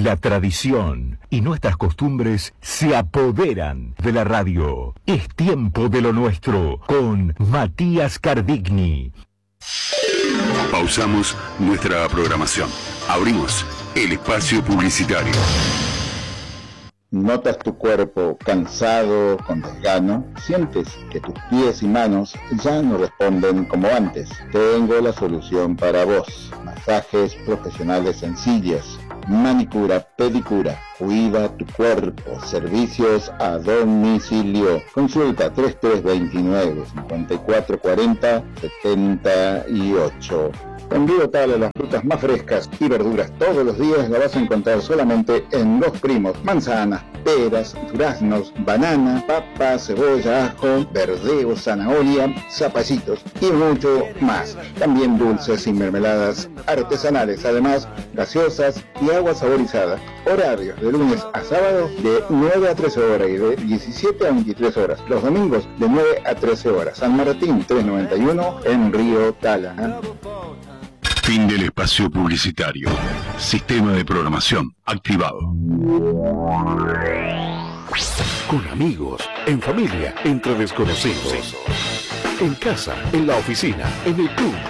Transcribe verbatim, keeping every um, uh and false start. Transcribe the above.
La tradición y nuestras costumbres se apoderan de la radio. Es tiempo de lo nuestro con Matías Cardigni. Pausamos nuestra programación. Abrimos el espacio publicitario. ¿Notas tu cuerpo cansado, con desgano? ¿Sientes que tus pies y manos ya no responden como antes? Tengo la solución para vos. Masajes profesionales sencillos, manicura, pedicura, cuida tu cuerpo, servicios a domicilio. Consulta tres tres dos nueve, cinco cuatro cuatro cero, siete ocho. Envío tal a las frutas más frescas y verduras todos los días la vas a encontrar solamente en Los Primos. Manzanas, peras, duraznos, banana, papa, cebolla, ajo, verdeo, zanahoria, zapallitos y mucho más. También dulces y mermeladas artesanales, además gaseosas y agua saborizada. Horarios de lunes a sábado de nueve a trece horas y de diecisiete a veintitrés horas. Los domingos de nueve a trece horas. San Martín trescientos noventa y uno en Río Tala. Fin del espacio publicitario. Sistema de programación activado. Con amigos, en familia, entre desconocidos. En casa, en la oficina, en el club.